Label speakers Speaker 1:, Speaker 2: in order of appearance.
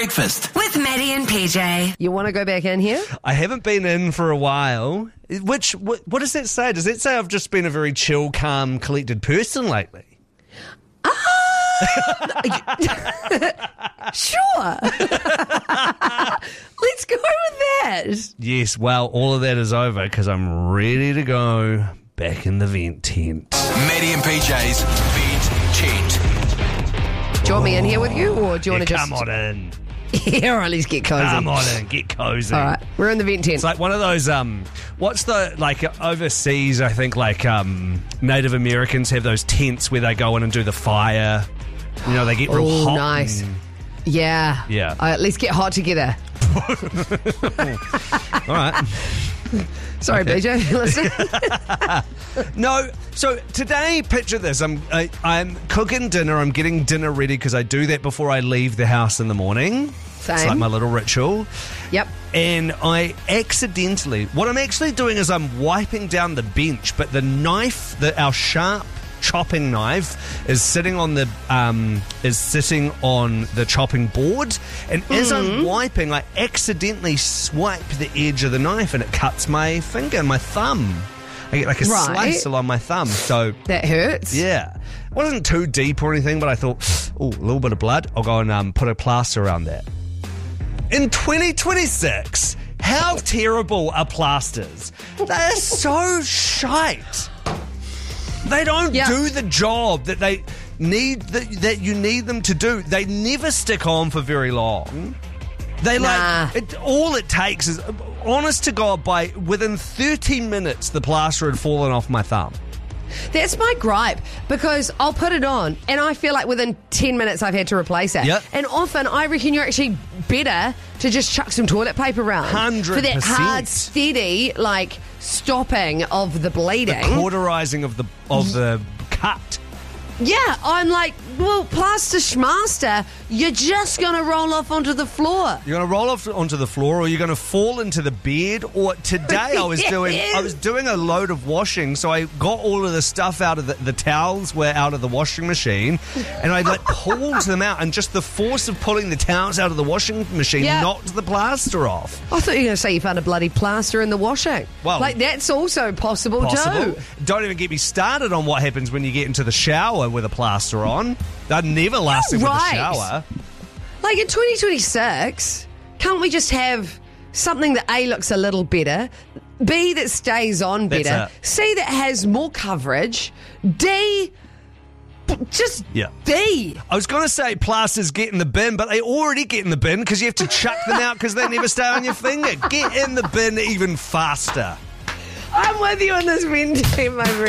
Speaker 1: Breakfast
Speaker 2: with Maddie and PJ.
Speaker 3: You want to go back in here?
Speaker 4: I haven't been in for a while. What does that say? Does it say I've just been a very chill, calm, collected person lately?
Speaker 3: Sure. Let's go with that.
Speaker 4: Yes, well, all of that is over because I'm ready to go back in the vent tent.
Speaker 1: Maddie and PJ's Vent Tent.
Speaker 3: Do you want me in here with you, or do you want to just...
Speaker 4: Come on in.
Speaker 3: Yeah, all right, let's get cozy.
Speaker 4: Come on in, get cozy.
Speaker 3: All right, we're in the vent tent.
Speaker 4: It's like one of those, what's the, like, overseas, I think, like, Native Americans have those tents where they go in and do the fire. You know, they get real hot.
Speaker 3: Nice. Yeah.
Speaker 4: Yeah.
Speaker 3: Let's get hot together.
Speaker 4: All right.
Speaker 3: Sorry,
Speaker 4: Okay.
Speaker 3: BJ. Listen.
Speaker 4: No, so today, picture this. I'm cooking dinner. I'm getting dinner ready because I do that before I leave the house in the morning.
Speaker 3: Same.
Speaker 4: It's like my little ritual.
Speaker 3: Yep.
Speaker 4: And I accidentally, what I'm actually doing is I'm wiping down the bench, but the knife, our sharp chopping knife, is sitting on the chopping board. And as I'm wiping, I accidentally swipe the edge of the knife, and it cuts my finger and my thumb. I get like a slice along my thumb. So
Speaker 3: That hurts.
Speaker 4: yeah, it wasn't too deep or anything, but I thought, oh, a little bit of blood. I'll go and put a plaster around that. In 2026, how terrible are plasters? They're so shite. They don't do the job that they need, that you need them to do. They never stick on for very long. They all it takes is, honest to God, within 30 minutes, the plaster had fallen off my thumb.
Speaker 3: That's my gripe, because I'll put it on and I feel like within 10 minutes I've had to replace it.
Speaker 4: Yep.
Speaker 3: And often I reckon you're actually better to just chuck some toilet paper around.
Speaker 4: 100%.
Speaker 3: For that hard, steady, stopping of the bleeding.
Speaker 4: The cauterizing of the cut.
Speaker 3: Yeah, I'm like, well, plaster schmaster, you're just going to roll off onto the floor.
Speaker 4: You're going to roll off onto the floor, or you're going to fall into the bed. Or today I was doing a load of washing, so I got all of the stuff out of the towels were out of the washing machine, and I pulled them out, and just the force of pulling the towels out of the washing machine knocked the plaster off.
Speaker 3: I thought you were going to say you found a bloody plaster in the washing.
Speaker 4: Well,
Speaker 3: that's also possible too.
Speaker 4: Don't even get me started on what happens when you get into the shower with a plaster on. That never lasted with the shower.
Speaker 3: Like in 2026, can't we just have something that A, looks a little better, B, that stays on better, C, that has more coverage, D, just D.
Speaker 4: I was going to say plasters get in the bin, but they already get in the bin because you have to chuck them out because they never stay on your finger. Get in the bin even faster.
Speaker 3: I'm with you on this vent team, my friend.